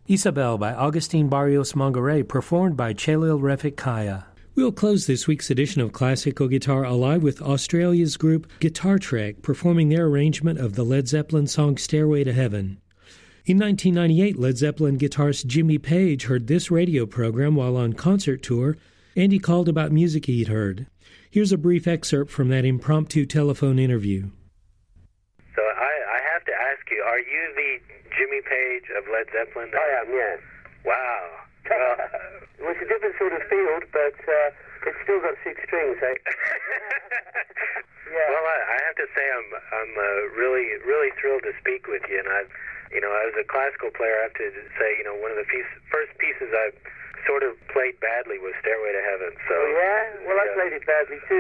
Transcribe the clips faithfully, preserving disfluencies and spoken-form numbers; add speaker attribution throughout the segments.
Speaker 1: Isabel by Agustin Barrios Mongaray, performed by Chelil Refik Kaya. We'll close this week's edition of Classical Guitar Alive with Australia's group Guitar Trek performing their arrangement of the Led Zeppelin song Stairway to Heaven. In nineteen ninety-eight, Led Zeppelin guitarist Jimmy Page heard this radio program while on concert tour, and he called about music he'd heard. Here's a brief excerpt from that impromptu telephone interview.
Speaker 2: So I, I have to ask you, are you the Jimmy Page of Led Zeppelin?
Speaker 3: I am, yes.
Speaker 2: Wow. Well,
Speaker 3: well, it's a different sort of field, but uh, it's still got six strings, eh?
Speaker 2: yeah. Well, I, I have to say I'm I'm uh, really really thrilled to speak with you, and I, you know, as a classical player, I have to say, you know, one of the piece, first pieces I sort of played badly was Stairway to Heaven. So.
Speaker 3: Oh, yeah. Well, I played it badly too.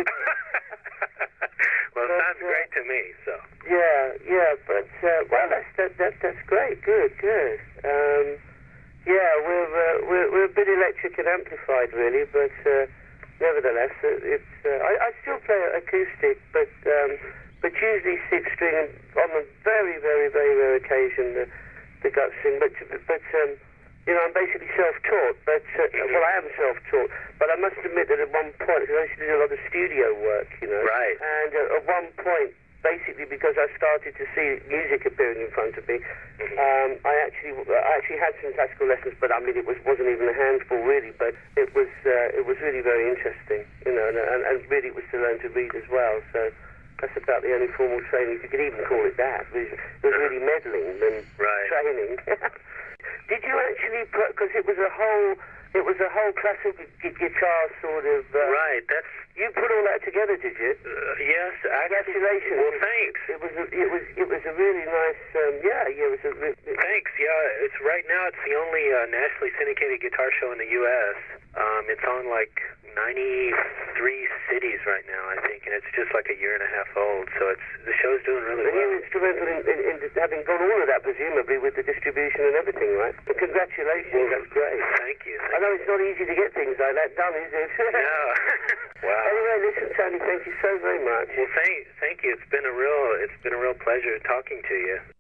Speaker 2: Well, it
Speaker 3: but,
Speaker 2: sounds
Speaker 3: uh,
Speaker 2: great to me. So.
Speaker 3: Yeah, yeah, but uh, well, that's that, that that's great. Good, good. Um, yeah, we're, uh, we're we're a bit electric and amplified, really, but uh, nevertheless, it, it's. Uh, I, I still play acoustic, but um, but usually six string, and on a very, very, very rare occasion the the gut string. But but um, you know, I'm basically self-taught. But uh, well, I am self-taught. But I must admit that at one point, because I used to do a lot of studio work, you know,
Speaker 2: right,
Speaker 3: and uh, at one point, basically because I started to see music appearing in front of me,
Speaker 2: mm-hmm.
Speaker 3: um, I actually I actually had some classical lessons, but I mean it was wasn't even a handful really, but it was uh, it was really very interesting, you know, and, and, and really it was to learn to read as well. So that's about the only formal training, if you could even call it that. It was, it was really meddling than
Speaker 2: right.
Speaker 3: training. Did you actually put, because it was a whole it was a whole classical gu- guitar sort of uh,
Speaker 2: right. That's
Speaker 3: you put all that together, did you?
Speaker 2: Uh, yes.
Speaker 3: Congratulations.
Speaker 2: Well, thanks.
Speaker 3: It was a, it was it was a really nice um, yeah yeah it was a re-
Speaker 2: thanks yeah it's right now it's the only uh, nationally syndicated guitar show in the U S Um, it's on like ninety-three cities right now, I think, and it's just like a year and a half old. So it's the show's doing really
Speaker 3: and
Speaker 2: well.
Speaker 3: you're instrumental in, in, in having done all of that, presumably with the distribution and everything, right? But congratulations,
Speaker 2: well,
Speaker 3: that's great.
Speaker 2: Thank you.
Speaker 3: I know it's not easy to get things like that done, is it?
Speaker 2: No. Wow.
Speaker 3: Anyway, listen, Tony, thank you so very much.
Speaker 2: Well, thank thank you. It's been a real it's been a real pleasure talking to you.